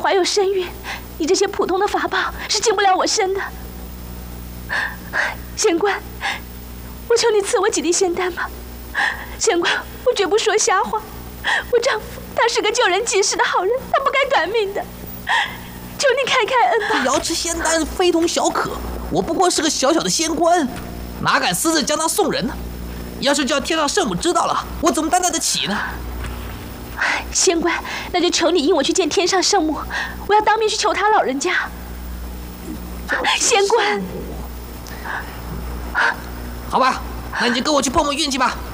怀有身孕，你这些普通的法宝是进不了我身的。仙官，我求你赐我几粒仙丹吧。仙官，我绝不说瞎话，我丈夫他是个救人济世的好人，他不该短命的。求你开开恩吧！ 这瑶池仙丹非同小可，我不过是个小小的仙官，哪敢私自将它送人呢？要是叫天上圣母知道了，我怎么担待得起呢？ 仙官，那就求你引我去见天上圣母，我要当面去求他老人家。仙官， 好吧，那你就跟我去碰碰运气吧。